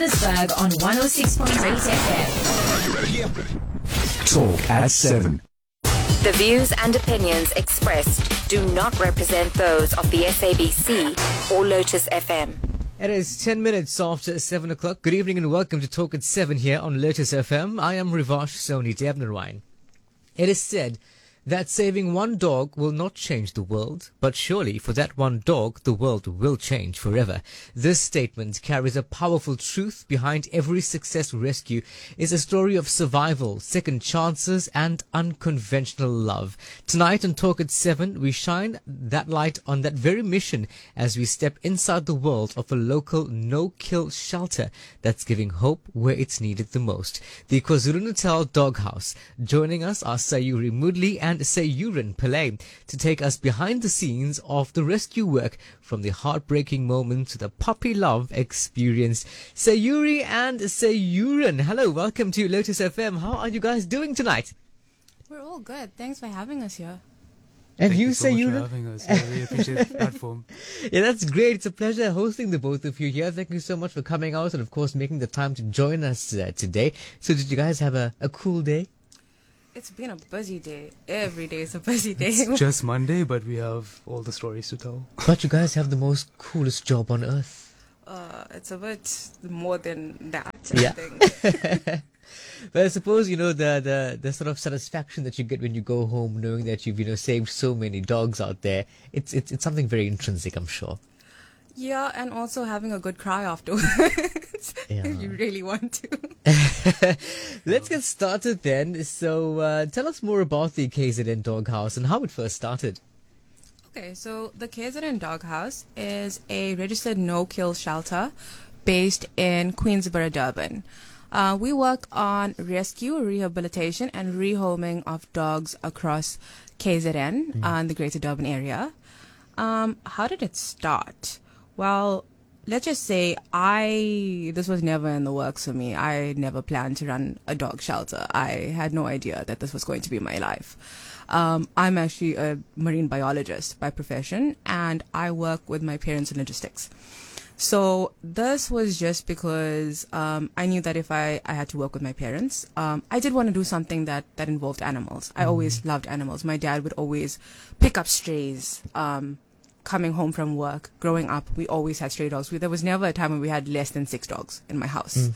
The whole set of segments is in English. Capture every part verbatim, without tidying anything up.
Johannesburg on one oh six point eight F M. Talk at seven. The views and opinions expressed do not represent those of the S A B C or Lotus F M. It is ten minutes after seven o'clock. Good evening and welcome to Talk at seven here on Lotus F M. I am Rivash Soni Devnarine. It is said that saving one dog will not change the world, but surely for that one dog, the world will change forever. This statement carries a powerful truth. Behind every success rescue is a story of survival, second chances, and unconventional love. Tonight on Talk at seven, we shine that light on that very mission as we step inside the world of a local no-kill shelter that's giving hope where it's needed the most. The KwaZulu-Natal Doghouse. Joining us are Sayuri Moodley and Sayuran Pillay to take us behind the scenes of the rescue work, from the heartbreaking moment to the puppy love experience. Sayuri and Sayuran, hello, welcome to Lotus F M. How are you guys doing tonight? We're all good. Thanks for having us here. And Thank you, you so much Sayuran? for having us. I really appreciate the platform. Yeah, that's great. It's a pleasure hosting the both of you here. Thank you so much for coming out and, of course, making the time to join us uh, today. So did you guys have a, a cool day? It's been a busy day. Every day is a busy day. It's just Monday, but we have all the stories to tell. But you guys have the most coolest job on earth. Uh, it's a bit more than that, Yeah. I think. But I suppose, you know, the, the, the sort of satisfaction that you get when you go home knowing that you've, you know, saved so many dogs out there, it's, it's, it's something very intrinsic, I'm sure. Yeah, and also having a good cry afterwards, Yeah. if you really want to. Let's get started then. So uh, tell us more about the K Z N Doghouse and how it first started. Okay, so the K Z N Doghouse is a registered no-kill shelter based in Queensborough, Durban. Uh, we work on rescue, rehabilitation, and rehoming of dogs across K Z N mm. and the Greater Durban area. Um, how did it start? Well, let's just say I, this was never in the works for me. I never planned to run a dog shelter. I had no idea that this was going to be my life. Um, I'm actually a marine biologist by profession, and I work with my parents in logistics. So this was just because um, I knew that if I, I had to work with my parents, um, I did want to do something that, that involved animals. I always loved animals. My dad would always pick up strays. Um, coming home from work, growing up, we always had stray dogs. We, there was never a time when we had less than six dogs in my house. Mm.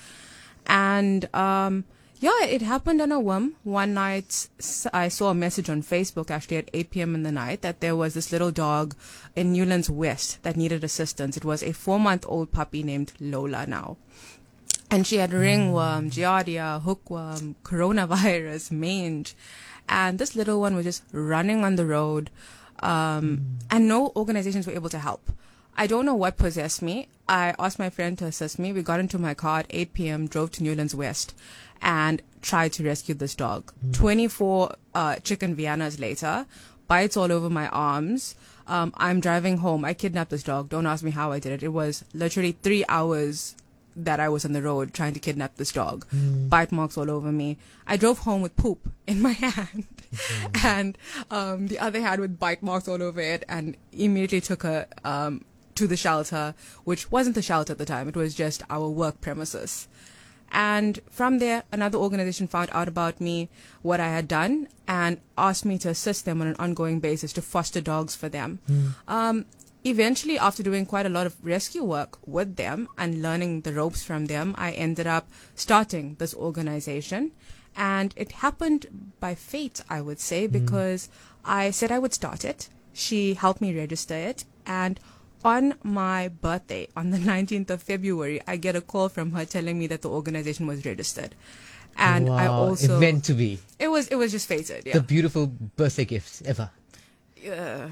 And um, yeah, it happened on a whim. One night, I saw a message on Facebook, actually at eight p.m. in the night, that there was this little dog in Newlands West that needed assistance. It was a four-month-old puppy named Lola now. And she had ringworm, giardia, hookworm, coronavirus, mange. And this little one was just running on the road. Um, mm. And no organizations were able to help. I don't know what possessed me. I asked my friend to assist me. We got into my car at eight p.m., drove to Newlands West, and tried to rescue this dog. Mm. twenty-four uh, chicken Viennas later, bites all over my arms. Um, I'm driving home. I kidnapped this dog. Don't ask me how I did it. It was literally three hours that I was on the road trying to kidnap this dog. Mm. Bite marks all over me. I drove home with poop in my hand mm. and um, the other hand with bite marks all over it, and immediately took her um, to the shelter, which wasn't the shelter at the time. It was just our work premises. And from there, another organization found out about me, what I had done, and asked me to assist them on an ongoing basis to foster dogs for them. Mm. Um, Eventually, after doing quite a lot of rescue work with them and learning the ropes from them, I ended up starting this organization. And it happened by fate, I would say, because mm. I said I would start it. She helped me register it. And on my birthday, on the nineteenth of February, I get a call from her telling me that the organization was registered. And wow, I also... it meant to be. It was, it was just fated, yeah. The beautiful birthday gift ever. Yeah.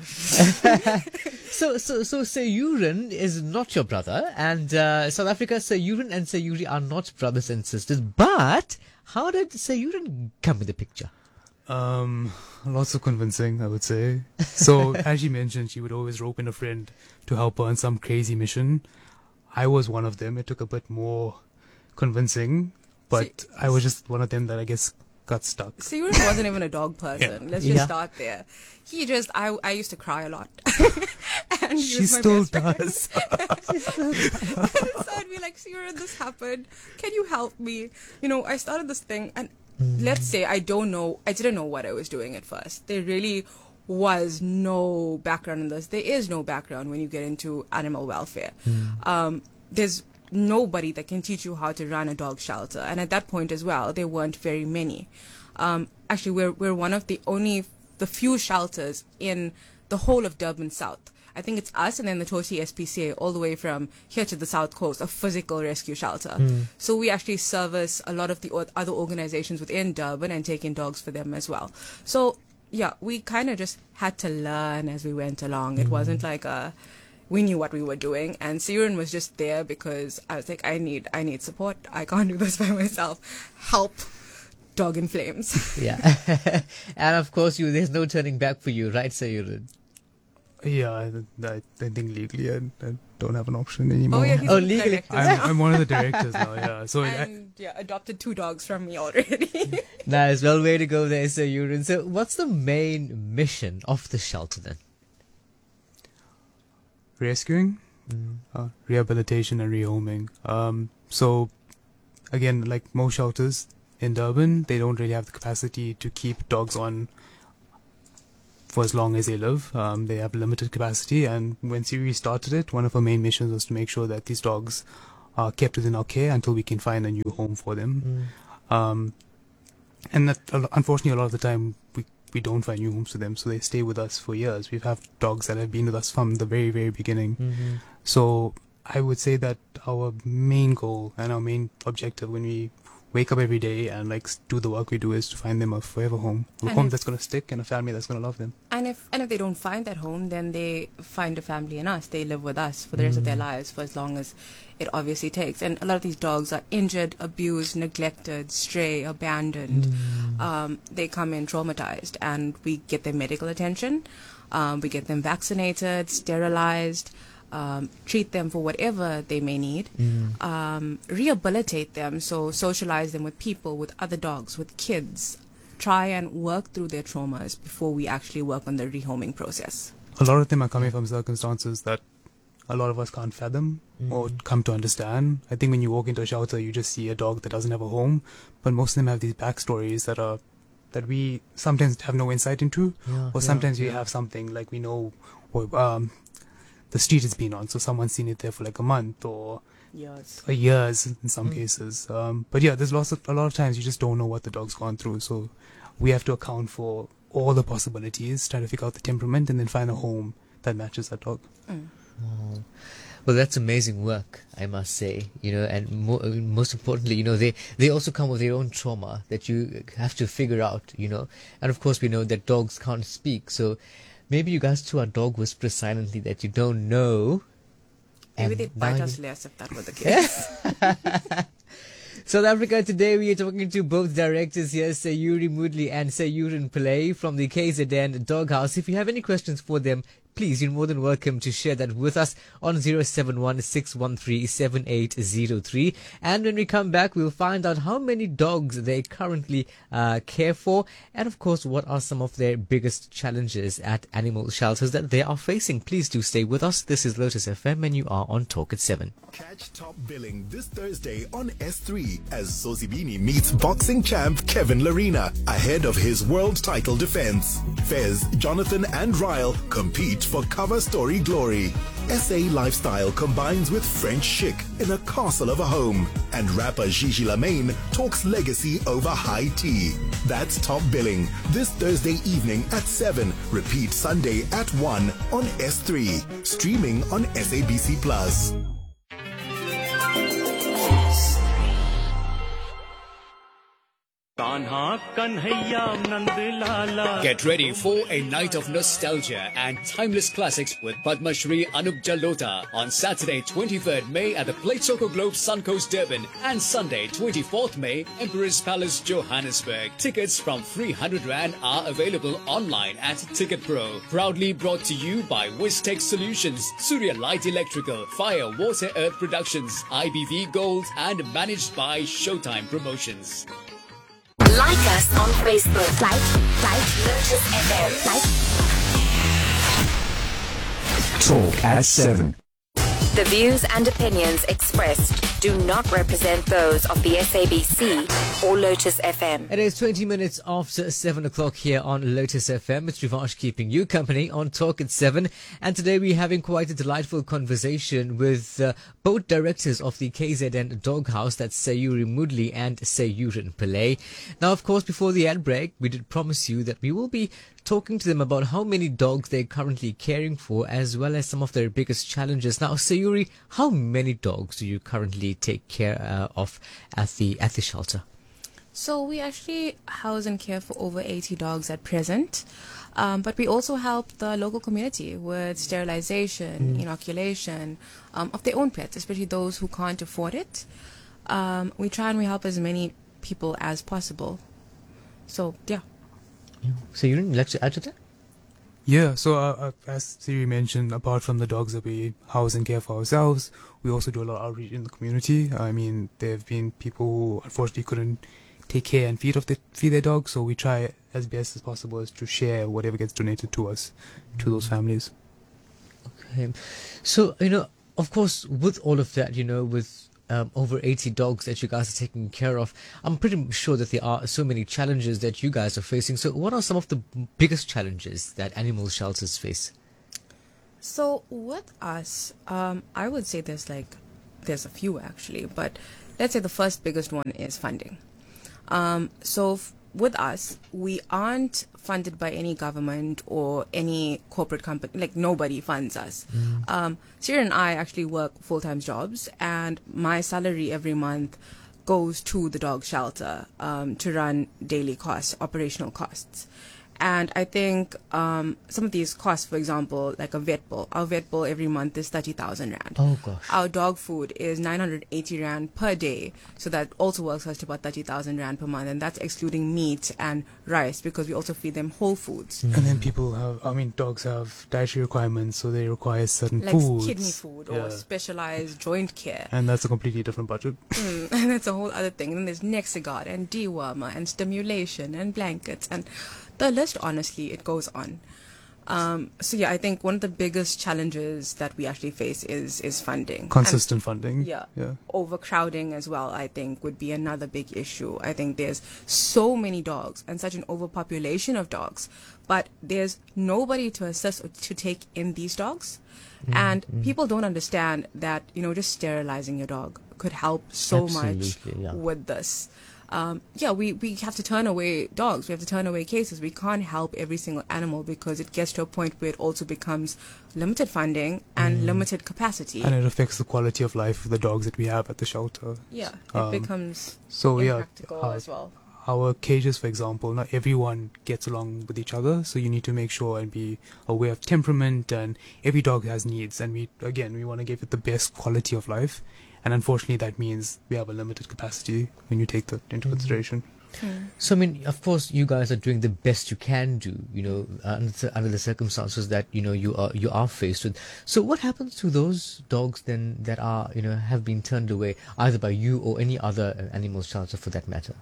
so, so, so Sayuran is not your brother, and uh, South Africa, Sayuran and Sayuri are not brothers and sisters. But how did Sayuran come in the picture? Um, lots of convincing, I would say. So, as she mentioned, she would always rope in a friend to help her on some crazy mission. I was one of them. It took a bit more convincing, but See, I was just one of them that I guess got stuck. Sayuran wasn't even a dog person. Yeah. Let's just yeah. start there. He just, I, I used to cry a lot. And she still does. so I'd be like, Siren, this happened. Can you help me? You know, I started this thing, and let's say I don't know, I didn't know what I was doing at first. There really was no background in this. There is no background when you get into animal welfare. Um, there's nobody that can teach you how to run a dog shelter. And at that point as well, there weren't very many. Um, actually, we're, we're one of the only, the few shelters in the whole of Durban South. I think it's us and then the Tosi S P C A all the way from here to the South Coast, a physical rescue shelter. Mm. So we actually service a lot of the o- other organizations within Durban and take in dogs for them as well. So, yeah, we kind of just had to learn as we went along. It mm. wasn't like a... We knew what we were doing, and Siren was just there because I was like, I need, I need support. I can't do this by myself. Help, dog in flames. Yeah, and of course, you there's no turning back for you, right, Siren? Yeah, I, I, I think legally I, I don't have an option anymore. Oh yeah, he's oh, the legally, director I'm, now. I'm one of the directors now. Yeah, so and yeah, adopted two dogs from me already. Nice, well, way to go there, Siren. So, what's the main mission of the shelter then? rescuing, mm. uh, rehabilitation, and rehoming. Um, so, again, like most shelters in Durban, they don't really have the capacity to keep dogs on for as long as they live. Um, they have limited capacity, and when Siri started it, one of our main missions was to make sure that these dogs are kept within our care until we can find a new home for them. Mm. Um, and that, unfortunately, a lot of the time, we we don't find new homes for them, so they stay with us for years. We've had dogs that have been with us from the very, very beginning. Mm-hmm. So I would say that our main goal and our main objective when we wake up every day and like do the work we do is to find them a forever home, a and home that's going to stick and a family that's going to love them. And if and if they don't find that home, then they find a family in us. They live with us for the rest mm. of their lives for as long as it obviously takes. And a lot of these dogs are injured, abused, neglected, stray, abandoned. Mm. Um, they come in traumatized, and we get them medical attention. Um, we get them vaccinated, sterilized. Um, treat them for whatever they may need, mm. um, rehabilitate them, so socialize them with people, with other dogs, with kids, try and work through their traumas before we actually work on the rehoming process. A lot of them are coming from circumstances that a lot of us can't fathom mm. or come to understand. I think when you walk into a shelter, you just see a dog that doesn't have a home, but most of them have these backstories that are that we sometimes have no insight into, yeah, or sometimes yeah, we yeah. have something like we know, or um, the street has been on, so someone's seen it there for like a month or years, or years in some mm. cases. Um, but yeah, there's lots of, a lot of times you just don't know what the dog's gone through. So we have to account for all the possibilities, try to figure out the temperament, and then find a home that matches that dog. Mm. Oh. Well, that's amazing work, I must say. You know, and mo- most importantly, you know, they, they also come with their own trauma that you have to figure out, you know. And of course, we know that dogs can't speak, so maybe you guys too are dog whisperers silently that you don't know. Maybe they'd bite us less if that were the case. South Africa today, we are talking to both directors here, Sayuri Moodley and Sayurin Pillay from the K Z N Doghouse. If you have any questions for them, please, you're more than welcome to share that with us on zero seven one, six one three, seven eight zero three. And when we come back, we'll find out how many dogs they currently uh, care for, and of course, what are some of their biggest challenges at animal shelters that they are facing. Please do stay with us. This is Lotus F M, and you are on Talk at seven. Catch Top Billing this Thursday on S three as Sosibini meets boxing champ Kevin Larina ahead of his world title defense. Fez, Jonathan and Ryle compete for cover story glory. S A lifestyle combines with French chic in a castle of a home, and rapper Gigi Lamayne talks legacy over high tea. That's Top Billing this Thursday evening at seven. Repeat Sunday at one on S three. Streaming on S A B C Plus. Get ready for a night of nostalgia and timeless classics with Padma Shri Anup Jalota on Saturday twenty-third May at the Pletsoko Globe Suncoast Durban and Sunday twenty-fourth May Emperor's Palace Johannesburg. Tickets from three hundred rand are available online at Ticket Pro. Proudly brought to you by Wistech Solutions, Surya Light Electrical, Fire Water Earth Productions, I B V Gold, and managed by Showtime Promotions. Like us on Facebook. Like, like Lotus F M. Like. Talk at seven. The views and opinions expressed do not represent those of the S A B C or Lotus F M. It is twenty minutes after seven o'clock here on Lotus F M. It's Rivash keeping you company on Talk at seven. And today we're having quite a delightful conversation with uh, both directors of the K Z N Doghouse, that's Sayuri Mudli and Sayurin Pillay. Now, of course, before the ad break, we did promise you that we will be talking to them about how many dogs they're currently caring for, as well as some of their biggest challenges. Now, Sayuri, how many dogs do you currently take care uh, of at the at the shelter? So we actually house and care for over eighty dogs at present. Um, but we also help the local community with sterilization, mm. inoculation um, of their own pets, especially those who can't afford it. Um, we try and we help as many people as possible. So, yeah. So you didn't like to add to that? Yeah, so uh, uh, as Siri mentioned, apart from the dogs that we house and care for ourselves, we also do a lot of outreach in the community. I mean, there have been people who unfortunately couldn't take care and feed of the, feed their dogs, so we try as best as possible is to share whatever gets donated to us, to those families. Okay. So, you know, of course, with all of that, you know, with um, over eighty dogs that you guys are taking care of, I'm pretty sure that there are so many challenges that you guys are facing. So what are some of the biggest challenges that animal shelters face? So with us, um, I would say there's like, there's a few actually, but let's say the first biggest one is funding. Um, so f- with us, we aren't funded by any government or any corporate company. Like, nobody funds us. Mm. Um, Siri and I actually work full-time jobs, and my salary every month goes to the dog shelter um, to run daily costs, operational costs. And I think um, some of these costs, for example, like a vet bill, our vet bill every month is thirty thousand rand. Oh, gosh. Our dog food is nine hundred eighty rand per day. So that also works out to about thirty thousand rand per month. And that's excluding meat and rice, because we also feed them whole foods. Mm. And then people have, I mean, dogs have dietary requirements, so they require certain like foods. Like kidney food or yeah. specialized joint care. And that's a completely different budget. Mm, and that's a whole other thing. And then there's Nexigard and dewormer and stimulation and blankets and the list, honestly, it goes on. Um, so yeah, I think one of the biggest challenges that we actually face is is funding. Consistent and, funding. Yeah. yeah. Overcrowding as well, I think, would be another big issue. I think there's so many dogs and such an overpopulation of dogs, but there's nobody to assist or to take in these dogs. Mm, and mm. people don't understand that, you know, just sterilizing your dog could help so Absolutely, much yeah. with this. Um, yeah, we, we have to turn away dogs. We have to turn away cases. We can't help every single animal because it gets to a point where it also becomes limited funding and mm. limited capacity. And it affects the quality of life of the dogs that we have at the shelter. Yeah, it um, becomes so impractical yeah, uh, as well. Our cages, for example, not everyone gets along with each other, so you need to make sure and be aware of temperament, and every dog has needs, and we, again, we want to give it the best quality of life. And unfortunately, that means we have a limited capacity when you take that into mm-hmm. consideration. Mm. So, I mean, of course, you guys are doing the best you can do, you know, under the, under the circumstances that, you know, you are you are faced with. So what happens to those dogs then that are, you know, have been turned away either by you or any other animal shelter for that matter?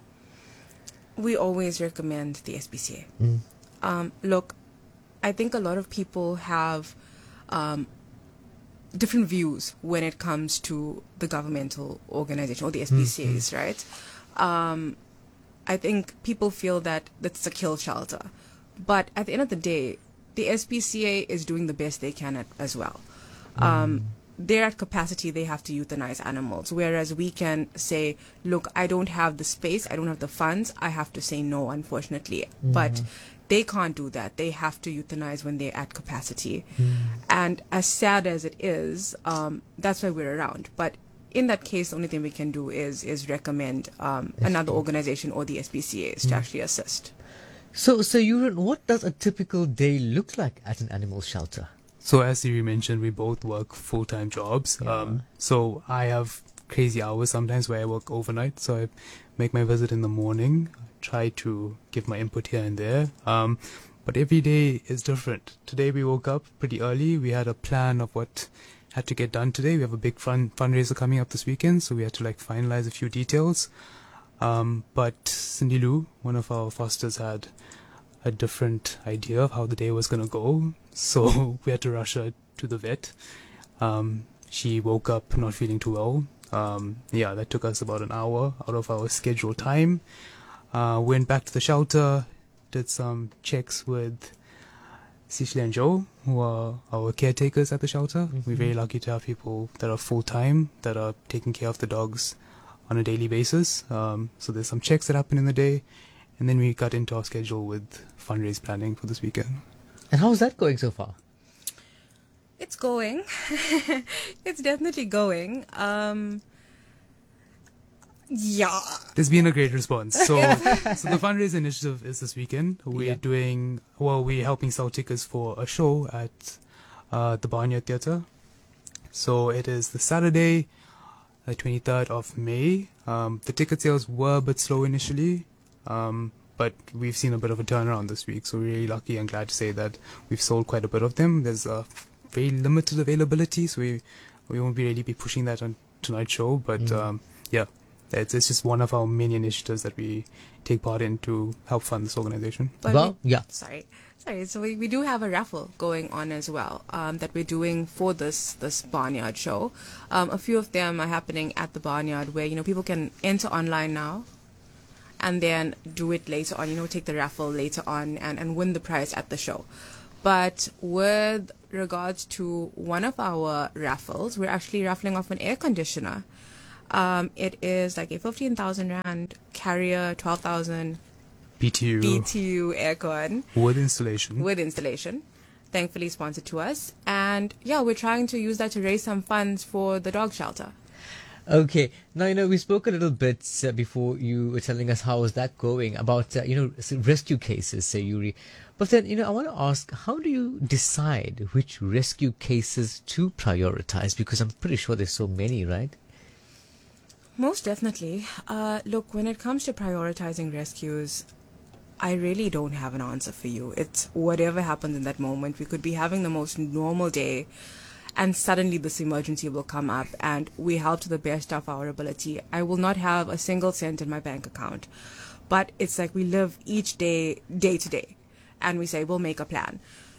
We always recommend the S P C A. Mm. Um, look, I think a lot of people have um, different views when it comes to the governmental organization or the S P C As, mm-hmm. right? Um, I think people feel that that's a kill shelter. But at the end of the day, the S P C A is doing the best they can at, as well. Mm. Um, they're at capacity, they have to euthanize animals. Whereas we can say, look, I don't have the space, I don't have the funds, I have to say no, unfortunately. Mm. But they can't do that. They have to euthanize when they're at capacity. Mm. And as sad as it is, um, that's why we're around. But in that case, the only thing we can do is is recommend um, another organization or the S P C As mm. to actually assist. So, so Sayurin, what does a typical day look like at an animal shelter? So as Siri mentioned, we both work full-time jobs. Yeah. Um, so I have crazy hours sometimes where I work overnight. So I make my visit in the morning, try to give my input here and there. Um, but every day is different. Today we woke up pretty early. We had a plan of what had to get done today. We have a big fun fundraiser coming up this weekend, so we had to like finalize a few details. Um, but Cindy Lou, one of our fosters, had a different idea of how the day was going to go. So we had to rush her to the vet. Um, she woke up not feeling too well. Um, yeah, that took us about an hour out of our scheduled time. Uh, went back to the shelter, did some checks with Sicily and Joe, who are our caretakers at the shelter. Mm-hmm. We're very lucky to have people that are full-time, that are taking care of the dogs on a daily basis. Um, so there's some checks that happen in the day, and then we got into our schedule with fundraise planning for this weekend. And how's that going so far? It's going. It's definitely going. Um, yeah. There's been a great response. So, so the fundraise initiative is this weekend. We're yeah. doing, well, we're helping sell tickets for a show at uh, the Barnyard Theatre. So it is the Saturday, the twenty-third of May. Um, the ticket sales were a bit slow initially, um, but we've seen a bit of a turnaround this week. So we're really lucky and glad to say that we've sold quite a bit of them. There's a very limited availability, so we we won't be really be pushing that on tonight's show. But mm. um, yeah, it's, it's just one of our many initiatives that we take part in to help fund this organization. But well, we, yeah. Sorry. Sorry, so we, we do have a raffle going on as well um, that we're doing for this this Barnyard show. Um, a few of them are happening at the Barnyard where, you know, people can enter online now and then do it later on, you know, take the raffle later on and, and win the prize at the show. But with regards to one of our raffles, we're actually raffling off an air conditioner. Um, it is like a fifteen thousand rand Carrier twelve thousand B T U. B T U aircon. With installation. With installation. Thankfully sponsored to us. And yeah, we're trying to use that to raise some funds for the dog shelter. Okay. Now, you know, we spoke a little bit uh, before you were telling us how was that going about, uh, you know, rescue cases, say, Yuri. But then, you know, I want to ask, how do you decide which rescue cases to prioritize? Because I'm pretty sure there's so many, right? Most definitely. Uh, look, when it comes to prioritizing rescues, I really don't have an answer for you. It's whatever happens in that moment. We could be having the most normal day and suddenly this emergency will come up and we help to the best of our ability. I will not have a single cent in my bank account. But it's like we live each day, day to day. And we say, we'll make a plan.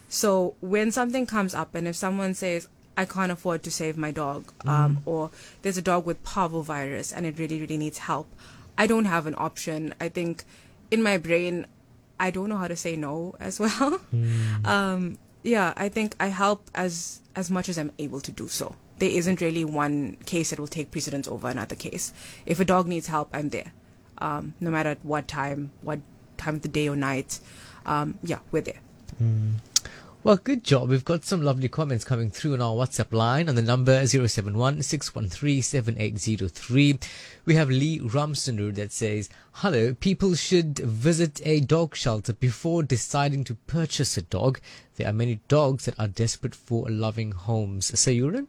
So when something comes up and if someone says, I can't afford to save my dog, mm. um, or there's a dog with parvovirus and it really, really needs help, I don't have an option. I think in my brain, I don't know how to say no as well. Mm. Um, yeah, I think I help as as much as I'm able to do so. There isn't really one case that will take precedence over another case. If a dog needs help, I'm there. Um, no matter at what time, what time of the day or night. Um, yeah, we're there. Mm. Well, good job. We've got some lovely comments coming through on our WhatsApp line on the number zero seven one, six one three, seven eight zero three. We have Lee Ramsonur that says, hello, people should visit a dog shelter before deciding to purchase a dog. There are many dogs that are desperate for loving homes. Sayuran?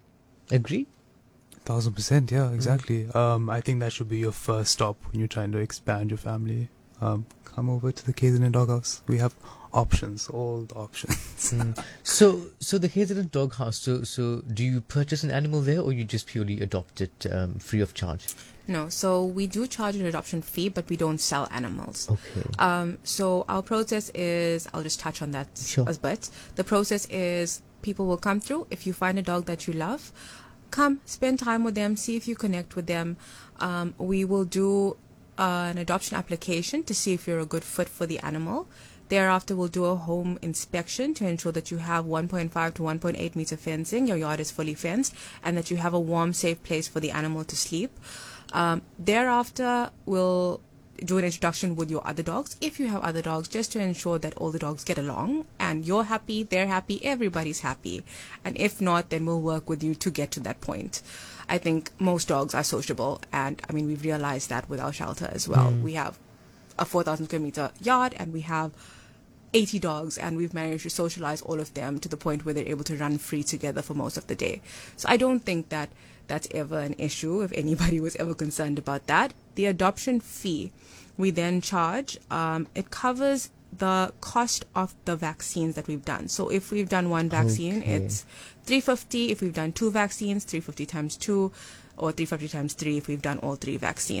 Agree? Thousand percent, yeah, exactly. Mm. Um, I think that should be your first stop when you're trying to expand your family. Um, come over to the K Z N Doghouse. We have options, all the options. mm. So, so the K Z N Doghouse. So, so do you purchase an animal there, or you just purely adopt it um, free of charge? No, so we do charge an adoption fee, but we don't sell animals. Okay. Um, so our process is, I'll just touch on that sure. a bit. The process is people will come through. If you find a dog that you love, come spend time with them, see if you connect with them. Um, we will do uh, an adoption application to see if you're a good fit for the animal. Thereafter, we'll do a home inspection to ensure that you have one point five to one point eight meter fencing, your yard is fully fenced, and that you have a warm, safe place for the animal to sleep. Um, thereafter, we'll do an introduction with your other dogs, if you have other dogs, just to ensure that all the dogs get along and you're happy, they're happy, everybody's happy. And if not, then we'll work with you to get to that point. I think most dogs are sociable, and I mean, we've realized that with our shelter as well. Mm. We have a four thousand square meter yard and we have eighty dogs, and we've managed to socialize all of them to the point where they're able to run free together for most of the day. So I don't think that that's ever an issue, if anybody was ever concerned about that. The adoption fee we then charge, um, it covers the cost of the vaccines that we've done. So if we've done one vaccine, okay. it's three hundred fifty. If we've done two vaccines, three hundred fifty times two, or three hundred fifty times three if we've done all three vaccines.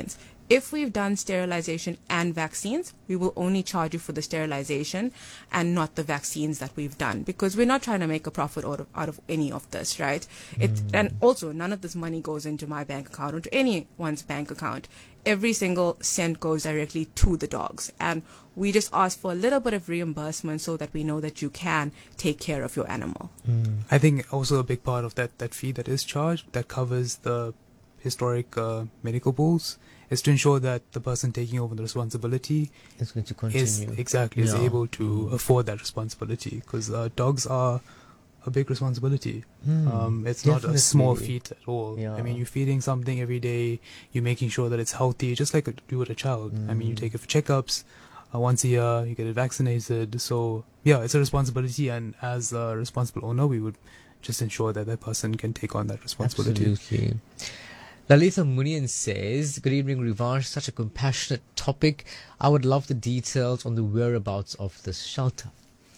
if we've done sterilization and vaccines, we will only charge you for the sterilization and not the vaccines that we've done, because we're not trying to make a profit out of, out of any of this, right? It, and also, none of this money goes into my bank account or to anyone's bank account. Every single cent goes directly to the dogs. And we just ask for a little bit of reimbursement so that we know that you can take care of your animal. I think also a big part of that, that fee that is charged, that covers the historic uh, medical bills, is to ensure that the person taking over the responsibility It's going to continue. is exactly is Yeah. able to afford that responsibility, because uh, dogs are a big responsibility. Hmm. Um, it's not a small Definitely. feat at all. Yeah. I mean, you're feeding something every day, you're making sure that it's healthy, just like you would a child. I mean, you Hmm. take it for checkups uh, once a year, you get it vaccinated. So yeah, it's a responsibility, and as a responsible owner, we would just ensure that that person can take on that responsibility. Absolutely. Lalitha Munian says, good evening, Rivansh. Such a compassionate topic. I would love the details on the whereabouts of this shelter.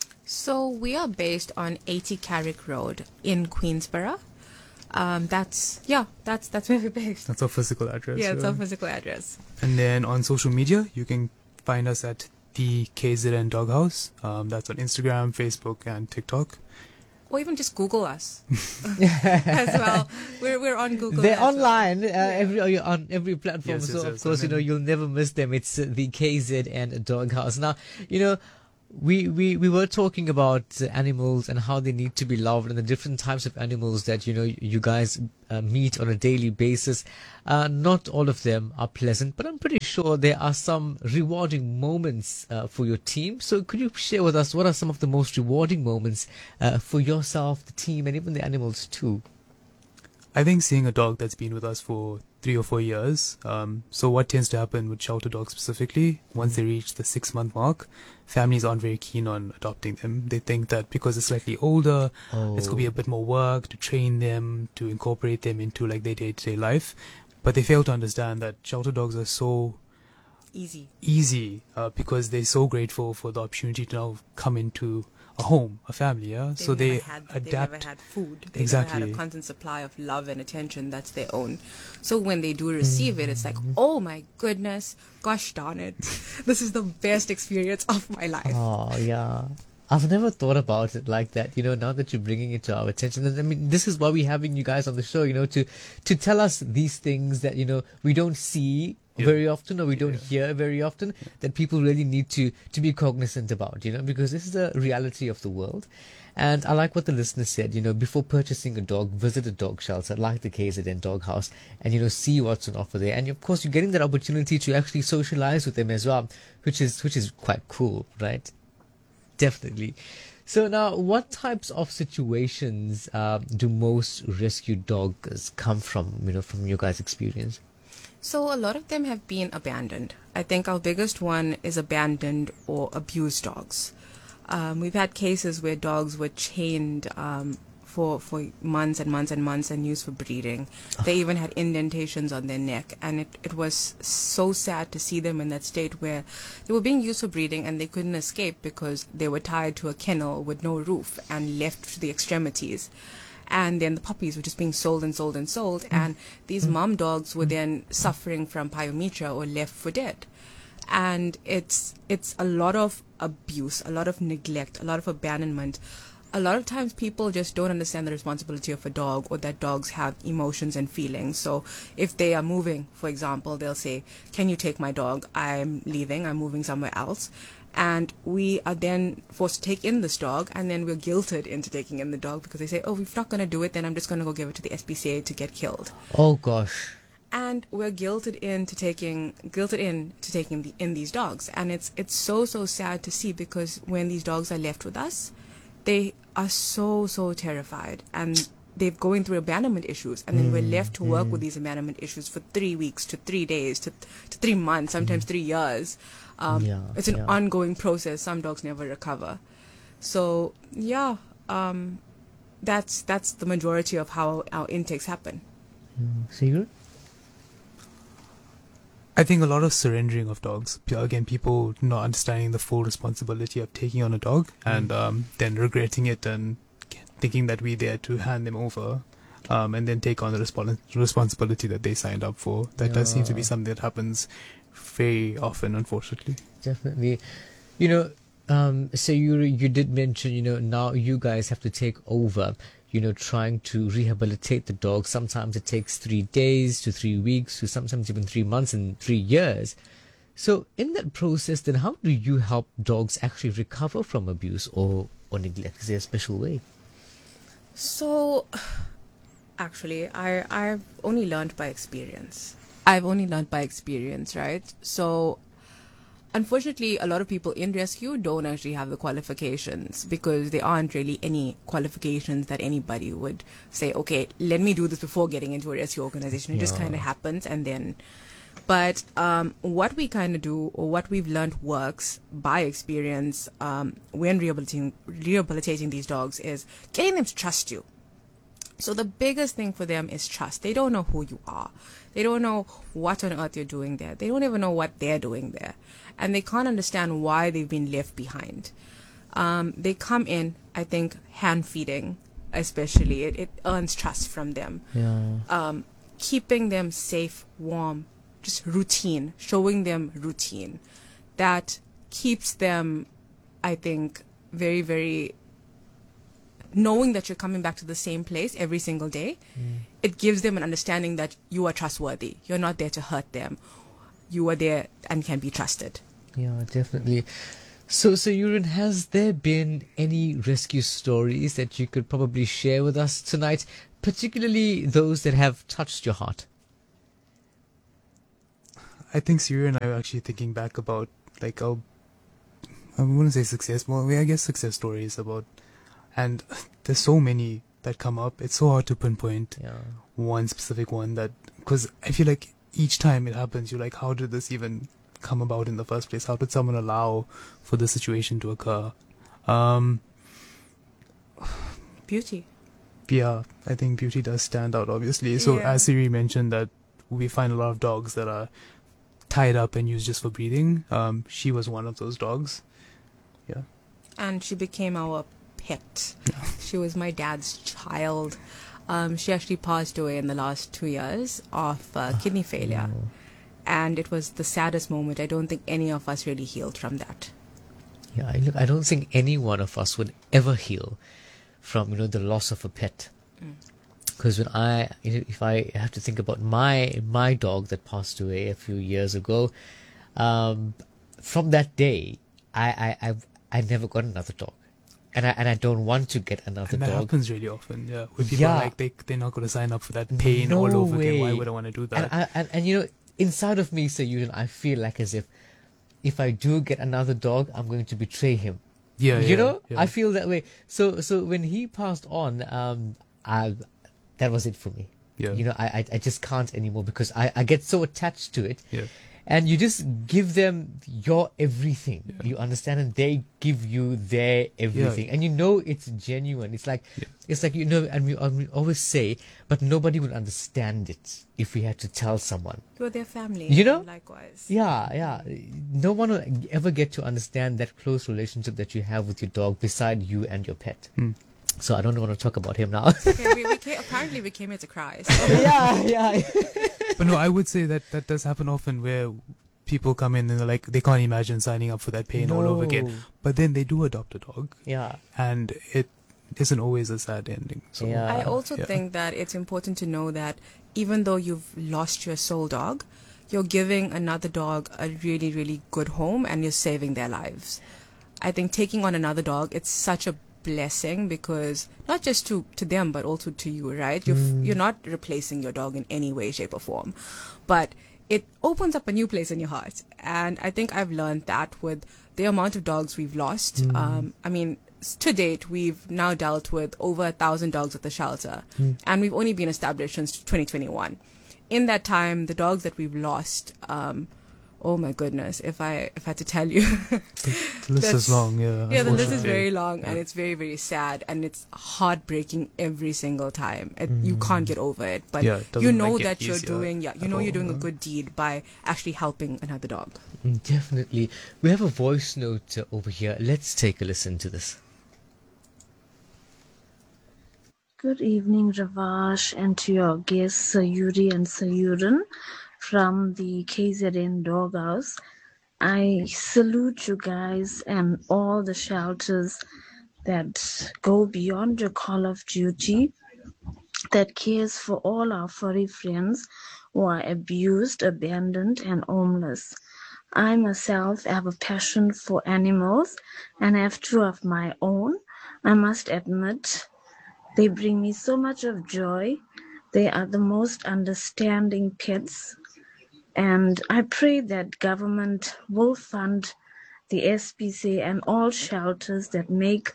So we are based on eighty Carrick Road in Queensborough. Um, that's, yeah, that's that's where we're based. That's our physical address. Yeah, it's our physical address. And then on social media, you can find us at the K Z N Doghouse. Um, that's on Instagram, Facebook, and TikTok. Or even just Google us as well. We're we're on Google. They're as well. online uh, every on every platform, Yes, so yes, of yes. course, you And know, then- you'll never miss them. It's uh, the K Z and Doghouse. Now, you know, we, we, we were talking about uh, animals and how they need to be loved and the different types of animals that, you know, you guys uh, meet on a daily basis. Uh, not all of them are pleasant, but I'm pretty sure there are some rewarding moments uh, for your team. So could you share with us what are some of the most rewarding moments uh, for yourself, the team, and even the animals too? I think seeing a dog that's been with us for three or four years. Um, so what tends to happen with shelter dogs specifically, once they reach the six month mark, families aren't very keen on adopting them. They think that because they're slightly older, it's going to be a bit more work to train them, to incorporate them into like their day to day life. But they fail to understand that shelter dogs are so Easy. easy uh, because they're so grateful for the opportunity to now come into a home, a family, yeah. They've so they never had, adapt. They've never had food. They've Exactly. never had a constant supply of love and attention that's their own. So when they do receive it, it's like, oh my goodness, gosh darn it, this is the best experience of my life. Oh, yeah. I've never thought about it like that, you know, now that you're bringing it to our attention. And I mean, this is why we're having you guys on the show, you know, to, to tell us these things that, you know, we don't see Yeah. very often or we don't Yeah. hear very often, that people really need to, to be cognizant about, you know, because this is a reality of the world. And I like what the listener said, you know, before purchasing a dog, visit a dog shelter like the K Z N Dog House and, you know, see what's on offer there. And of course, you're getting that opportunity to actually socialize with them as well, which is, which is quite cool, right? Definitely. So now, what types of situations uh, do most rescue dogs come from, you know, from your guys' experience? So a lot of them have been abandoned. I think our biggest one is abandoned or abused dogs. Um, we've had cases where dogs were chained um, for for months and months and months and used for breeding. They even had indentations on their neck, and it, it was so sad to see them in that state where they were being used for breeding and they couldn't escape because they were tied to a kennel with no roof and left to the extremities. And then the puppies were just being sold and sold and sold, and these mom dogs were then suffering from pyometra or left for dead. And it's it's a lot of abuse, a lot of neglect, a lot of abandonment. A lot of times people just don't understand the responsibility of a dog, or that dogs have emotions and feelings. So if they are moving, for example, they'll say, "Can you take my dog? I'm leaving, I'm moving somewhere else." And we are then forced to take in this dog, and then we're guilted into taking in the dog because they say, "Oh, if you're not going to do it, then I'm just going to go give it to the S P C A to get killed." Oh, gosh. And we're guilted into taking guilted in to taking the, in these dogs, and it's it's so so sad to see, because when these dogs are left with us, they are so so terrified, and they're going through abandonment issues, and then we're left to work with these abandonment issues for three weeks to three days to to three months, sometimes three years. Um, Yeah, it's an yeah. ongoing process. Some dogs never recover. So yeah, um, that's that's the majority of how our intakes happen. Sigurd? I think a lot of surrendering of dogs. P- Again, people not understanding the full responsibility of taking on a dog and um, then regretting it and thinking that we're there to hand them over. um, and then take on the respons- responsibility that they signed up for. That does seem to be something that happens very often, unfortunately. Definitely. You know, um, so you you did mention, you know, now you guys have to take over, you know, trying to rehabilitate the dog. Sometimes it takes three days to three weeks to sometimes even three months and three years. So in that process, then how do you help dogs actually recover from abuse or, or neglect? Is there a special way? So, actually, I, I've only learned by experience. I've only learned by experience, right? So, unfortunately, a lot of people in rescue don't actually have the qualifications because there aren't really any qualifications that anybody would say, okay, let me do this before getting into a rescue organization. It just Yeah. kind of happens and then... But um, what we kind of do, or what we've learned works by experience um, when rehabilitating, rehabilitating these dogs, is getting them to trust you. So the biggest thing for them is trust. They don't know who you are. They don't know what on earth you're doing there. They don't even know what they're doing there. And they can't understand why they've been left behind. Um, they come in, I think, hand feeding, especially. It, it earns trust from them. Yeah. Um, keeping them safe, warm, just routine, showing them routine. That keeps them, I think, very, very... knowing that you're coming back to the same place every single day, mm. it gives them an understanding that you are trustworthy. You're not there to hurt them. You are there and can be trusted. Yeah, definitely. So, so Yurin, has there been any rescue stories that you could probably share with us tonight, particularly those that have touched your heart? I think Surya and I are actually thinking back about, like, our, I wouldn't say success, more, I guess success stories about, and there's so many that come up. It's so hard to pinpoint Yeah. one specific one that, because I feel like each time it happens, you're like, how did this even come about in the first place? How did someone allow for the situation to occur? Um, Beauty. yeah, I think beauty does stand out, obviously. So Yeah. as Siri mentioned, that we find a lot of dogs that are tied up and used just for breeding. Um, she was one of those dogs. Yeah. And she became our pet. She was my dad's child. Um, she actually passed away in the last two years of uh, kidney failure. No. And it was the saddest moment. I don't think any of us really healed from that. Yeah, I- look, I don't think any one of us would ever heal from, you know, the loss of a pet. Because when I, you know, if I have to think about my my dog that passed away a few years ago, um, from that day, I I I've, I never got another dog, and I and I don't want to get another And that dog. happens really often, yeah. When people Yeah. are like, they, they're not going to sign up for that pain No all over again. Why way. would I want to do And, that? I, and and you know, inside of me, Sir Yudin, I feel like as if if I do get another dog, I'm going to betray him. yeah, you yeah, know, yeah. I feel that way. So so when he passed on, um, I that was it for me. Yeah. You know, I, I I just can't anymore because I I get so attached to it. Yeah. And you just give them your everything. You understand, and they give you their everything, and you know it's genuine. It's like, Yeah. it's like you know, and we, and we always say, but nobody would understand it if we had to tell someone. You're their family. You know? Likewise. Yeah, yeah. No one will ever get to understand that close relationship that you have with your dog beside you and your pet. Hmm. So I don't want to talk about him now. Okay, we, we came, apparently we came here to cry. So. yeah, yeah. But no, I would say that that does happen often where people come in and they're like, they can't imagine signing up for that pain all over No. again. But then they do adopt a dog, Yeah. and it isn't always a sad ending. So, Yeah. I also Yeah. think that it's important to know that even though you've lost your soul dog, you're giving another dog a really, really good home and you're saving their lives. I think taking on another dog, it's such a blessing because not just to, to them, but also to you, right? You're, f you're not replacing your dog in any way, shape or form, but it opens up a new place in your heart. And I think I've learned that with the amount of dogs we've lost. Um, I mean, s- to date, we've now dealt with over a thousand dogs at the shelter, and we've only been established since twenty twenty-one. In that time, the dogs that we've lost, um, oh my goodness, if I if I had to tell you, the list That's- is long. Yeah, yeah, the list is unfortunately. very long and Yeah. it's very very sad and it's heartbreaking every single time. It, You can't get over it, but Yeah, it you doesn't, know like, get that you're easier doing yeah, you at know you're all, doing a no. good deed by actually helping another dog. Mm, Definitely. We have a voice note uh, over here. Let's take a listen to this. Good evening, Ravash, and to your guests, Sayuri and Sayuran from the K Z N Doghouse. I salute you guys and all the shelters that go beyond your call of duty, that cares for all our furry friends who are abused, abandoned, and homeless. I myself have a passion for animals and have two of my own. I must admit, they bring me so much of joy. They are the most understanding pets. And I pray that government will fund the S P C A and all shelters that make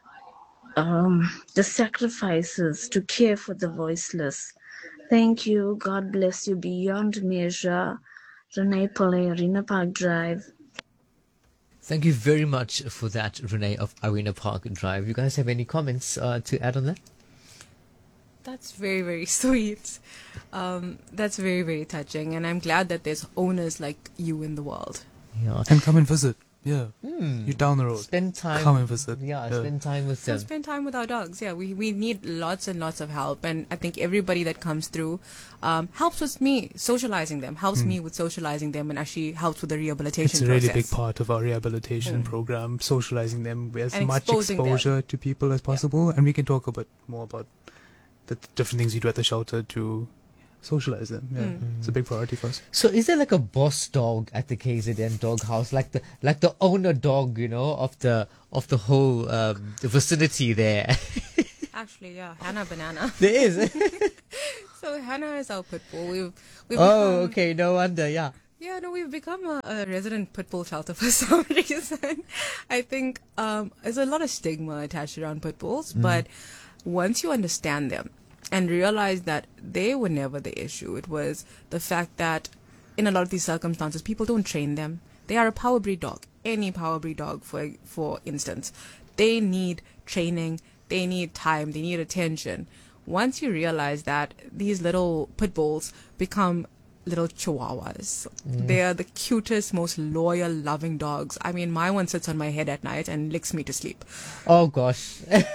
um, the sacrifices to care for the voiceless. Thank you. God bless you beyond measure. Renee Pole, Arena Park Drive. Thank you very much for that, Renee of Arena Park Drive. You guys have any comments uh, to add on that? That's very, very sweet. Um, that's very, very touching. And I'm glad that there's owners like you in the world. Yeah. And come and visit. Yeah. Mm. You're down the road. Spend time. Come and visit. Yeah, Yeah. spend time with So them. spend time with our dogs. Yeah, we, we need lots and lots of help. And I think everybody that comes through um, helps with me socializing them, helps me with socializing them, and actually helps with the rehabilitation It's a really process. big part of our rehabilitation program, socializing them with as And much exposing them. exposure to people as possible. And we can talk a bit more about the different things we do at the shelter to socialize them. Yeah, it's a big priority for us. So is there like a boss dog at the K Z N dog house, like the like the owner dog, you know, of the of the whole um, the vicinity there? Actually, yeah, Hannah Banana. There is. So Hannah is our pit bull. We've, we've Oh, become, okay, no wonder. Yeah. Yeah, no, we've become a, a resident pit bull shelter for some reason. I think um, there's a lot of stigma attached around pit bulls, but once you understand them and realize that they were never the issue, it was the fact that in a lot of these circumstances, people don't train them. They are a power breed dog. Any power breed dog, for for instance, they need training, they need time, they need attention. Once you realize that, these little pit bulls become little chihuahuas. They are the cutest, most loyal, loving dogs. I mean, my one sits on my head at night and licks me to sleep. Oh gosh.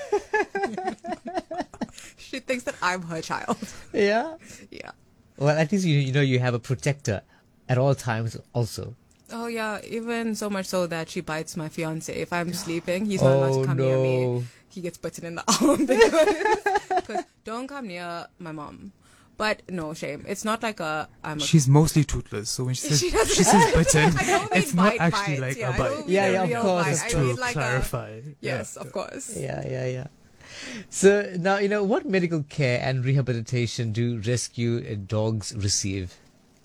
She thinks that I'm her child. Yeah. Yeah. Well, at least you you know you have a protector at all times also. Oh yeah, even so much so that she bites my fiance. If I'm sleeping, he's not allowed Oh to come near me. no. He gets bitten in the arm because, because don't come near my mom. But no, shame. It's not like a I'm a She's mostly toothless, so when she says She she, doesn't- says bitten, I don't mean it's not bite actually bites, like yeah, a I bite. don't Yeah, mean a yeah, of real course. bite. Just I to mean like a, clarify. yes, Yeah. of course. Yeah, yeah, yeah. So now you know what medical care and rehabilitation do rescue uh, dogs receive?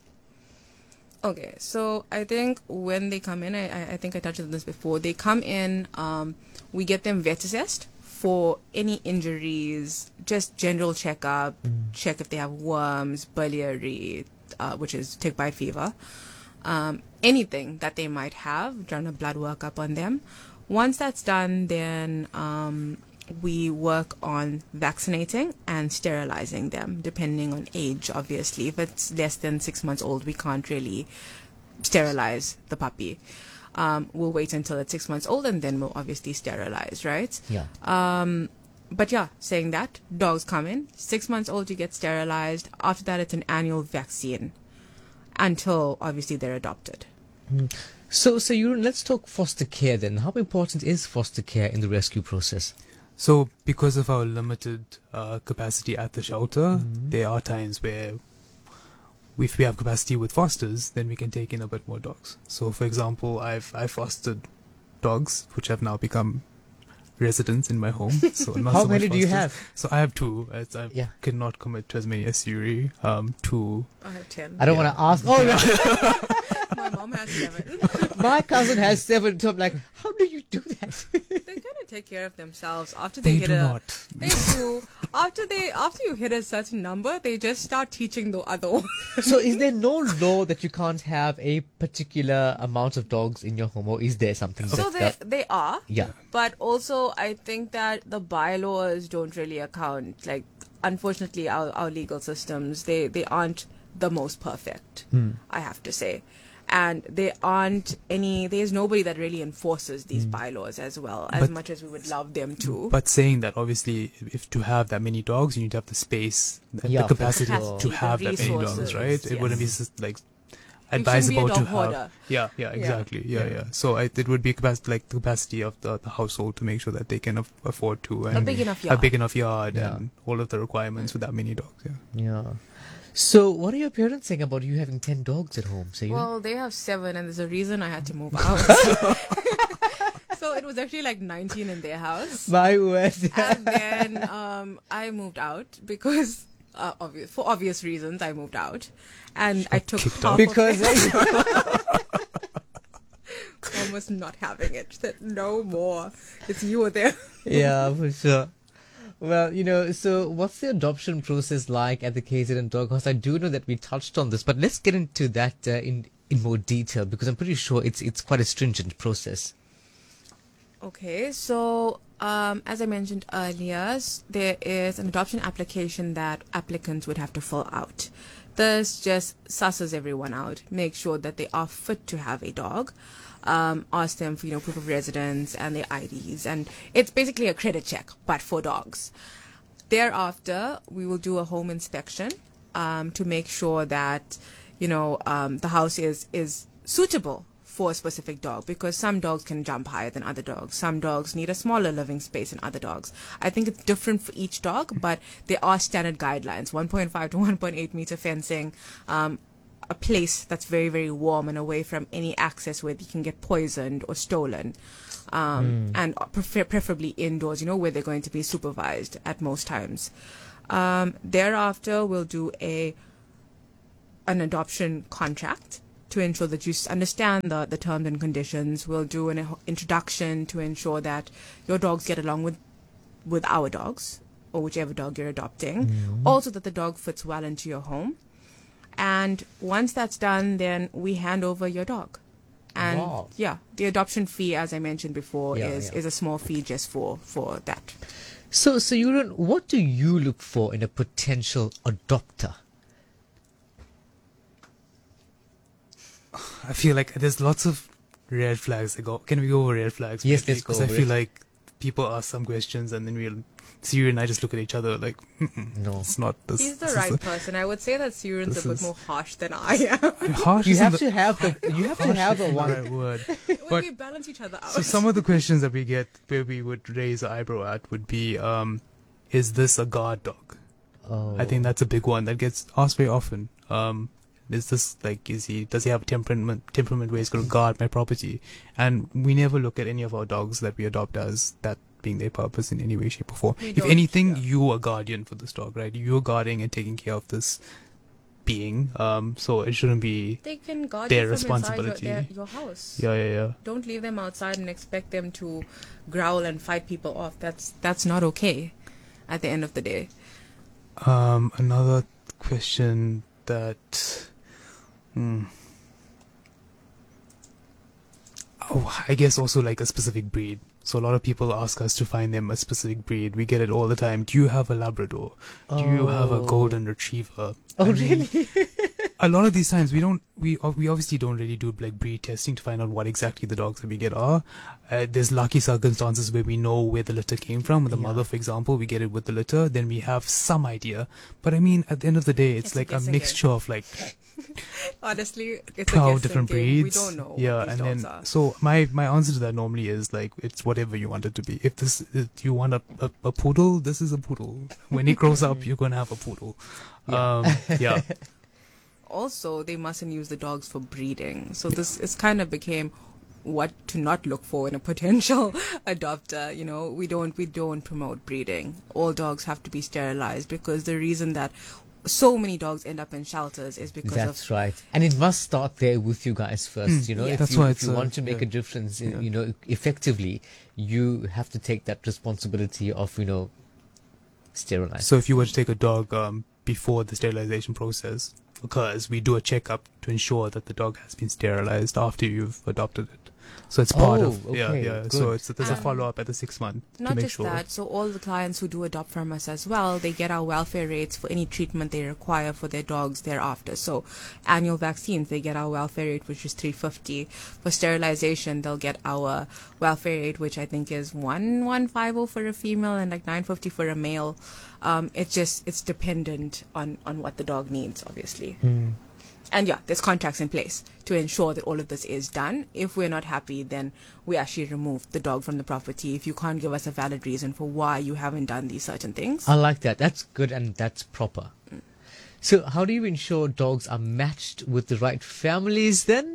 Okay, so I think when they come in, I, I- I think I touched on this before. They come in, um, we get them vet assessed for any injuries, just general checkup, check if they have worms, biliary, uh, which is tick bite fever, um, anything that they might have, run a blood workup on them. Once that's done, then um, we work on vaccinating and sterilizing them, depending on age, obviously. If it's less than six months old, we can't really sterilize the puppy. Um, we'll wait until it's six months old and then we'll obviously sterilize, right? Yeah. Um, but yeah, saying that, dogs come in, six months old, you get sterilized. After that, it's an annual vaccine until obviously they're adopted. So, so you let's talk foster care then. How important is foster care in the rescue process? So, because of our limited uh, capacity at the shelter, there are times where if we have capacity with fosters, then we can take in a bit more dogs. So, for example, I've I fostered dogs, which have now become residents in my home. So, not How so many much do you fosters. have? So, I have two. As I Yeah. cannot commit to as many as Yuri. Um, two. I have ten. I don't want to ask. Oh, no. My mom has seven. My cousin has seven. So I'm like, how do you do that? They kind of take care of themselves after they, They hit do a. not. They do. After they, after you hit a certain number, they just start teaching the other one. So is there no law that you can't have a particular amount of dogs in your home, or is there something So that, they that they are. yeah. But also, I think that the bylaws don't really account. Like, unfortunately, our, our legal systems, they, they aren't the most perfect, I have to say. And there aren't any, there's nobody that really enforces these Mm. bylaws as well, as But- much as we would love them to. But saying that, obviously, if to have that many dogs, you need to have the space, and Yeah, the for capacity sure. to The have that many dogs, resources, right? It wouldn't be yes. just like shouldn't be a advisable dog to have. hoarder. Yeah, yeah, exactly. Yeah, yeah. So I, it would be capacity, like the capacity of the, the household to make sure that they can af- afford to and A big enough a yard. big enough yard Yeah. and all of the requirements with that many dogs. Yeah. Yeah. So, what are your parents saying about you having ten dogs at home? So you Well, they have seven, and there's a reason I had to move out. So it was actually like nineteen in their house. my word. And then um, I moved out because, uh, obvi- for obvious reasons, I moved out. And I took kicked half out. because of almost not having it. Said, no more. It's you or them. yeah, for sure. Well, you know, so what's the adoption process like at the K Z N Dog House? I do know that we touched on this, but let's get into that uh, in in more detail because I'm pretty sure it's it's quite a stringent process. Okay, so um, as I mentioned earlier, s- there is an adoption application that applicants would have to fill out. This just susses everyone out, make sure that they are fit to have a dog, um, ask them for, you know, proof of residence and their I Ds, and it's basically a credit check, but for dogs. Thereafter, we will do a home inspection um, to make sure that, you know, um, the house is, is suitable for a specific dog, because some dogs can jump higher than other dogs. Some dogs need a smaller living space than other dogs. I think it's different for each dog, but there are standard guidelines, one point five to one point eight meter fencing, um, a place that's very, very warm and away from any access where you can get poisoned or stolen. Um, and prefer- preferably indoors, you know, where they're going to be supervised at most times. Um, thereafter, we'll do a an adoption contract to ensure that you s- understand the, the terms and conditions. We'll do an uh, introduction to ensure that your dogs get along with, with our dogs, or whichever dog you're adopting. Also that the dog fits well into your home. And once that's done, then we hand over your dog. And Wow. yeah, the adoption fee, as I mentioned before, Yeah, is, yeah. is a small fee just for, for that. So, so you don't, what do you look for in a potential adopter? I feel like there's lots of red flags. That go, can we go over red flags? Yes, briefly? let's go 'Cause I over feel it. like people ask some questions and then we'll, Siri and I just look at each other like, Mm-mm, No. it's not this. He's the this right is person. I would say that Siren's this a bit is- more harsh than I am. harsh You isn't have the- to have the, you have to harsh have a isn't the one. right word. When But- we balance each other out. So some of the questions that we get where we would raise an eyebrow at would be, um, is this a guard dog? Oh. I think that's a big one that gets asked very often. Um, is this like, is he, does he have a temperament, temperament where he's going to guard my property? And we never look at any of our dogs that we adopt as that being their purpose in any way, shape or form. We If don't, anything, yeah. you are guardian for this dog, right? You're guarding and taking care of this being. Um, so it shouldn't be, They can guard their you from inside responsibility. your, their, your house. yeah, yeah, yeah. Don't leave them outside and expect them to growl and fight people off. That's that's not okay. At the end of the day, Um, another question that, hmm. Oh, I guess also like a specific breed. So a lot of people ask us to find them a specific breed. We get it all the time. Do you have a Labrador? Do you have a Oh. Golden Retriever? Oh, I mean, really? a lot of these times we don't we ob- we obviously don't really do like breed testing to find out what exactly the dogs that we get are. Uh, there's lucky circumstances where we know where the litter came from. With the Yeah. mother, for example, we get it with the litter, then we have some idea. But I mean, at the end of the day, it's, It's a like a guessing mixture of like honestly, it's a twelve guessing different game. breeds. We don't know. Yeah, what these and dogs then are. so my my answer to that normally is like it's whatever you want it to be. If this if you want a, a a poodle, this is a poodle. When he grows up, you're gonna have a poodle. Um, yeah. Also, they mustn't use the dogs for breeding. So this is kind of became what to not look for in a potential adopter. You know, we don't we don't promote breeding. All dogs have to be sterilized, because the reason that so many dogs end up in shelters is because That's of right. And it must start there with you guys first, you know. Yeah. If That's you, why if it's, you uh, want to make yeah. a difference, in, Yeah. you know, effectively, you have to take that responsibility of, you know, sterilizing. So if you were to take a dog um, before the sterilization process occurs, we do a checkup to ensure that the dog has been sterilized after you've adopted it. So it's part Oh, of yeah, okay, yeah. good. So it's there's a And follow up at the six month to Not make just sure. that, so all the clients who do adopt from us as well, they get our welfare rates for any treatment they require for their dogs thereafter. So annual vaccines, they get our welfare rate, which is three fifty. For sterilization, they'll get our welfare rate, which I think is one one five zero for a female and like nine fifty for a male. Um, it's just it's dependent on on what the dog needs, obviously. And yeah, there's contracts in place to ensure that all of this is done. If we're not happy, then we actually remove the dog from the property. If you can't give us a valid reason for why you haven't done these certain things. I like that. That's good and that's proper. So how do you ensure dogs are matched with the right families then?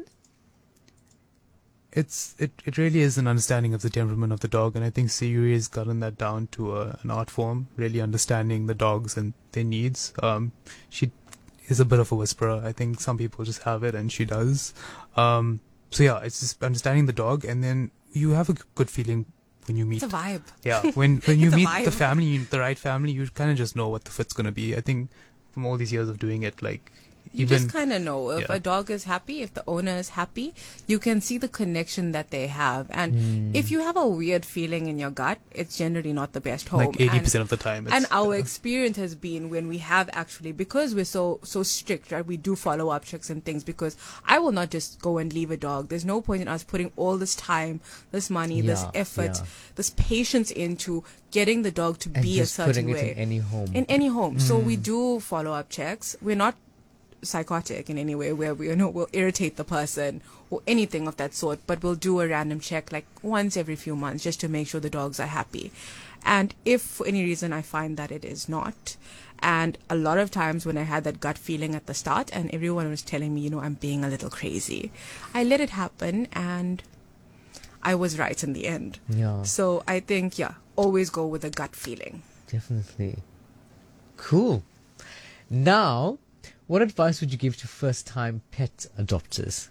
It's it, it really is an understanding of the temperament of the dog, and I think Sayuri has gotten that down to a, an art form, really understanding the dogs and their needs. Um, she is a bit of a whisperer. I think some people just have it, and she does. Um, so yeah, it's just understanding the dog, and then you have a g- good feeling when you meet. It's a vibe. Yeah, when when you It's a meet vibe. the family, you- the right family, you kind of just know what the fit's gonna be. I think from all these years of doing it, like You even just kind of know if yeah. a dog is happy, if the owner is happy, you can see the connection that they have. And if you have a weird feeling in your gut, it's generally not the best home. like eighty And- percent of the time. It's, And our experience has been when we have actually, because we're so so strict, right? We do follow up checks and things, because I will not just go and leave a dog. There's no point in us putting all this time, this money, this Yeah, effort, yeah. this patience into getting the dog to And be a just certain putting way it in any home. in any home. So we do follow up checks. We're not psychotic in any way where we you know we'll irritate the person or anything of that sort, but we'll do a random check like once every few months just to make sure the dogs are happy. And if for any reason I find that it is not, and a lot of times when I had that gut feeling at the start and everyone was telling me, you know, I'm being a little crazy, I let it happen and I was right in the end. Yeah. So I think, yeah, always go with a gut feeling. Definitely. Cool. Now, what advice would you give to first-time pet adopters?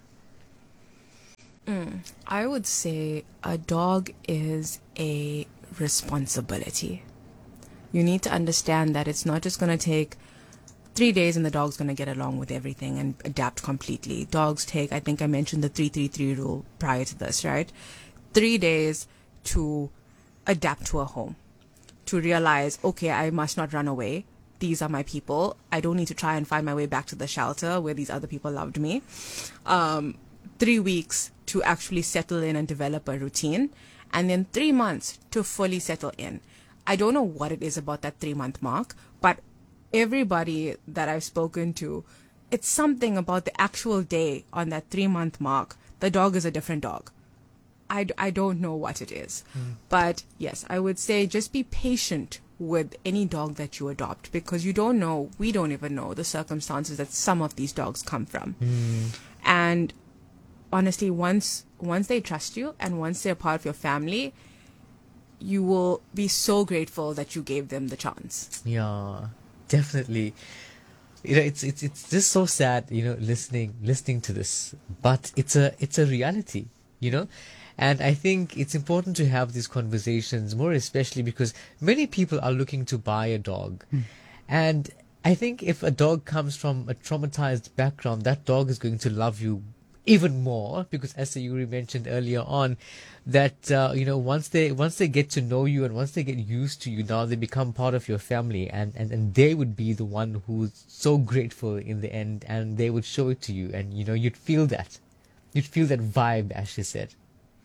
I would say a dog is a responsibility. You need to understand that it's not just going to take three days and the dog's going to get along with everything and adapt completely. Dogs take, I think I mentioned the three three three rule prior to this, right? Three days to adapt to a home, to realize, okay, I must not run away. These are my people. I don't need to try and find my way back to the shelter where these other people loved me. Um, three weeks to actually settle in and develop a routine, and then three months to fully settle in. I don't know what it is about that three month mark, but everybody that I've spoken to, it's something about the actual day on that three month mark. The dog is a different dog. I, I don't know what it is. But yes, I would say just be patient with any dog that you adopt, because you don't know, we don't even know the circumstances that some of these dogs come from. And honestly, once once they trust you and once they're part of your family, you will be so grateful that you gave them the chance. Yeah, definitely. You know, it's it's it's just so sad, you know, listening listening to this, but it's a it's a reality, you know. And I think it's important to have these conversations, more especially because many people are looking to buy a dog. And I think if a dog comes from a traumatized background, that dog is going to love you even more, because as Sayuri mentioned earlier on, that uh, you know, once they once they get to know you and once they get used to you, now they become part of your family, and, and, and they would be the one who's so grateful in the end, and they would show it to you, and you know, you'd feel that. You'd feel that vibe, as she said.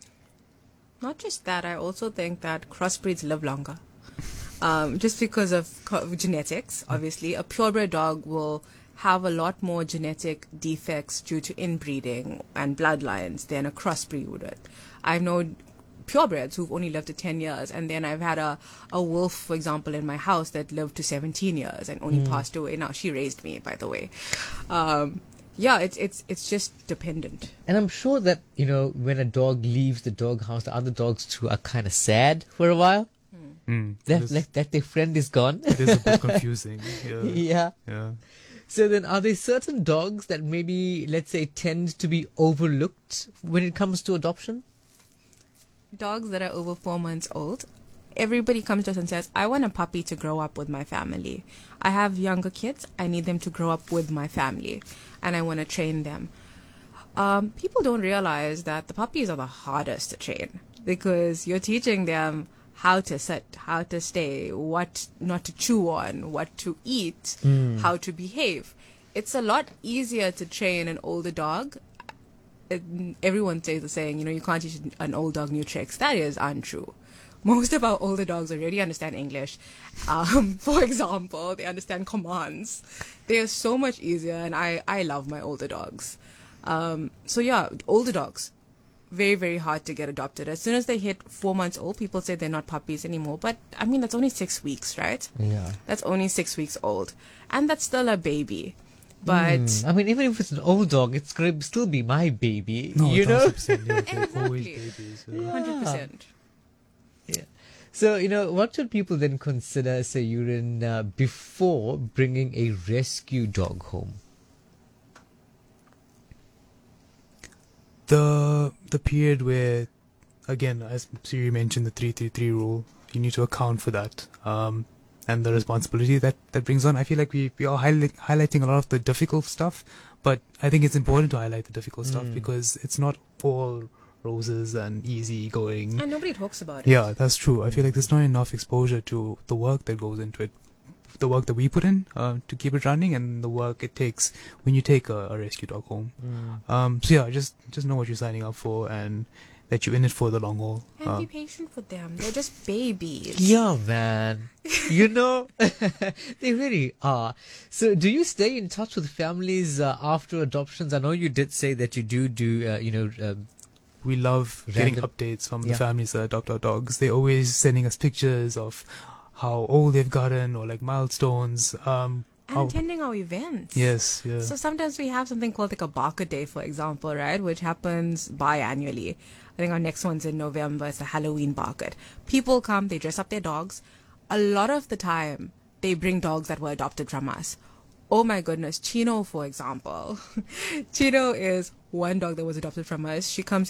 Not just that, I also think that crossbreeds live longer. Um, just because of co- genetics, obviously. A purebred dog will have a lot more genetic defects due to inbreeding and bloodlines than a crossbreed would. I've known purebreds who've only lived to ten years, and then I've had a, a wolf, for example, in my house that lived to seventeen years and only passed away. Now, she raised me, by the way. Um, yeah, it's it's it's just dependent. And I'm sure that, you know, when a dog leaves the doghouse, the other dogs too are kind of sad for a while. Mm, it, That, is, like, that their friend is gone. it is a bit confusing. Yeah. Yeah. Yeah. So then, are there certain dogs that maybe, let's say, tend to be overlooked when it comes to adoption? Dogs that are over four months old, everybody comes to us and says, I want a puppy to grow up with my family. I have younger kids. I need them to grow up with my family, and I want to train them. Um, people don't realize that the puppies are the hardest to train because you're teaching them how to sit, how to stay, what not to chew on, what to eat, Mm. how to behave. It's a lot easier to train an older dog. It, everyone says the saying, you know, you can't teach an old dog new tricks. That is untrue. Most of our older dogs already understand English. Um, for example, they understand commands. They are so much easier, and I, I love my older dogs. Um, so yeah, older dogs, very, very hard to get adopted. As soon as they hit four months old, people say they're not puppies anymore. But, I mean, that's only six weeks, right? Yeah. That's only six weeks old. And that's still a baby. But... Mm, I mean, even if it's an old dog, it's going to still be my baby. No, you know? one thousand percent, yeah, they're always Exactly. babies. one Yeah. hundred percent. Yeah. So, you know, what should people then consider, say, urine uh, before bringing a rescue dog home? The the period where, again, as Siri mentioned, the three three three rule, you need to account for that. Um, and the responsibility that, that brings on. I feel like we, we are highlight, highlighting a lot of the difficult stuff, but I think it's important to highlight the difficult stuff Mm. because it's not all roses and easy going. And nobody talks about it. Yeah, that's true. I feel like there's not enough exposure to the work that goes into it, the work that we put in uh, to keep it running, and the work it takes when you take a, a rescue dog home. Mm. Um, so yeah, just just know what you're signing up for, and that you're in it for the long haul. And Uh, be patient with them. They're just babies. Yeah, man. You know, they really are. So, do you stay in touch with families uh, after adoptions? I know you did say that you do do, uh, you know, um, we love getting Random- updates from Yeah. the families that adopt our dogs. They're always sending us pictures of how old they've gotten or like milestones. Um, And how- attending our events. yes, yeah. So sometimes we have something called like a Barker Day, for example, right? Which happens biannually. I think our next one's in November. It's a Halloween Barker. People come, they dress up their dogs. A lot of the time, they bring dogs that were adopted from us. Oh my goodness, Chino, for example. Chino is one dog that was adopted from us. She comes